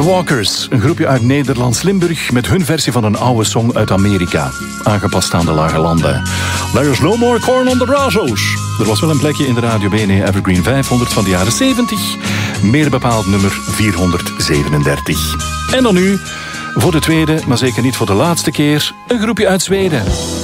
The Walkers, een groepje uit Nederlands-Limburg met hun versie van een oude song uit Amerika. Aangepast aan de lage landen. There's no more corn on the brazos. Er was wel een plekje in de Radio Bene Evergreen 500 van de jaren 70. Meer bepaald nummer 437. En dan nu, voor de tweede, maar zeker niet voor de laatste keer, een groepje uit Zweden.